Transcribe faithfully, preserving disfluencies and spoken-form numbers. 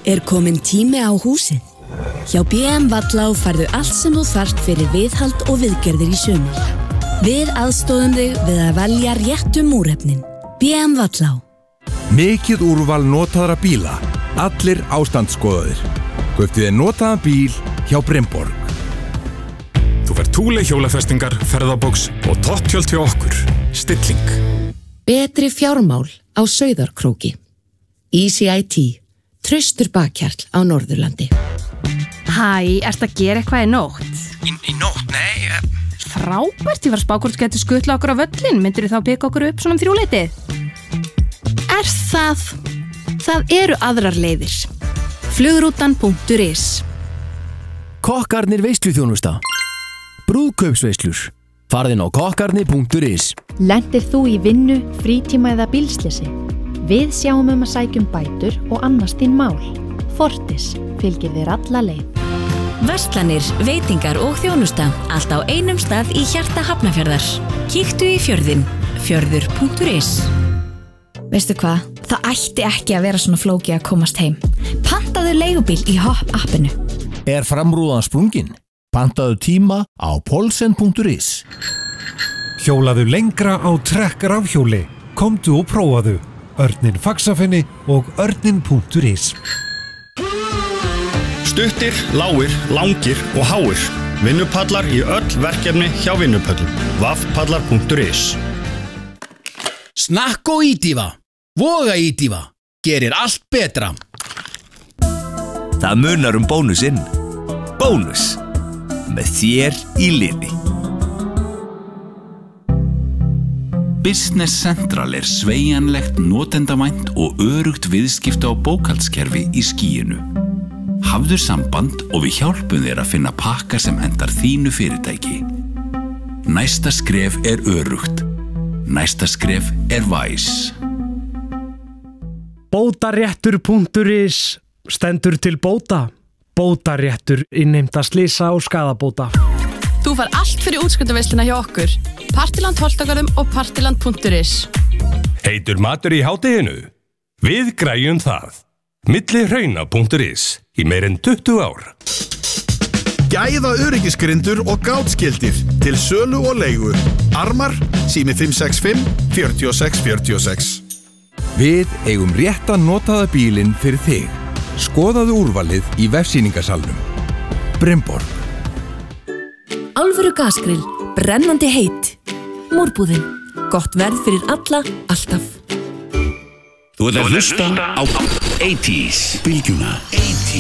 Er komin tími á húsið? Hjá B M Vallá færðu allt sem þú þarft fyrir viðhald og viðgerðir í sumar. Við aðstoðum þig við að velja réttu múrefnin. B M Vallá. Mikið úrval notaðra bíla. Allir ástandsskoðaðir. Kauptu þér notaðan bíl hjá Brimborg. Þú fær Thule hjólafestingar, ferðabox og topptjöld hjá okkur. Stilling. Betri fjármál á Sauðárkróki. Easy I T. Traustur bakhjarl á Norðurlandi. Hæ, ertu að gera eitthvað í nótt? Í, í nótt, nei. Uh... Frábært, ég var að spá hvort getur skutla okkur á völlin. Myndir þá bika okkur upp svona um þrjúleitið? Er það? Það eru aðrar leiðir. Flugrútan punktur is. Kokkarnir veisluþjónusta. Brúðkaupsveislur. Farðin á kokkarnir punktur is. Lentir þú í vinnu, frítíma eða bílsleysi? Við sjáum um að sækjum bætur og annast þín mál. Fortis fylgir þér alla leið. Verslanir, veitingar og þjónusta. Allt á einum stað í hjarta Hafnarfjarðar. Kíktu í fjörðinn. fjörður punktur is. Veistu hvað? Það ætti ekki að vera svona flókið að komast heim. Pantaðu leigubíl í Hopp appinu. Er framrúðan sprungin? Pantaðu tíma á polsen punktur is. Hjólaðu lengra á trekkrafhjóli. Komdu og prófaðu. Örninn Faxafinni og örninn punktur is. Stuttir, lágir, langir og háir. Vinnupallar í öll verkefni hjá Vinnupöllum. vaffpallar punktur is. Snakk og ídýfa. Voga ídýfa. Gerir allt betra. Það munar um bónusinn. Bónus. Með þér í liði. Business Central er sveigjanlegt, notendavænt og örugt viðskipta á bókhaldskerfi í skýinu. Hafðu samband og við hjálpum þér að finna pakka sem hentar þínu fyrirtæki. Næsta skref er örugt. Næsta skref er væs. Bótaréttur punktur is stendur til bóta. Bótaréttur innheimta slysa og skaðabóta. Þú fær allt fyrir útskriftarveisluna hjá okkur. Partiland Holtagarðum og partiland punktur is. Heitur matur í hádeginu? Við græjum það. Milli hrauna punktur is í meir en tuttugu ár. Gæða öryggisgrindur og gáttskildir til sölu og leigu. Armar, sími fimm sex fimm, fjögur sex fjögur sex. Við eigum rétta notaða bílinn fyrir þig. Skoðaðu úrvalið í vefsýningasalnum. Brimborg. Alvöru gasgrill, brennandi heitt. Múrbúðin, gott verð fyrir alla, alltaf. Þú ert að hlusta á eighties Bylgjuna. eighties